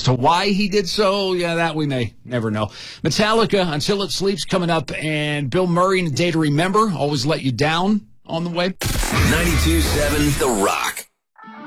As to why he did so, yeah, that we may never know. Metallica, Until It Sleeps, coming up, and Bill Murray and A Day to Remember, Always Let You Down on the way. 92.7 The Rock.